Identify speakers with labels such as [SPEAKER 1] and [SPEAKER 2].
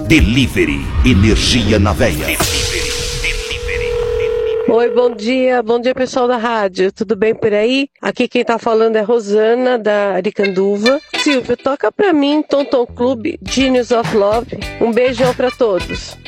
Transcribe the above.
[SPEAKER 1] Delivery, energia na veia.
[SPEAKER 2] Oi, bom dia pessoal da rádio, tudo bem por aí? Aqui quem tá falando é Rosana, da Aricanduva. Silvio, toca pra mim Tom Tom Club, Genius of Love. Um beijão pra todos.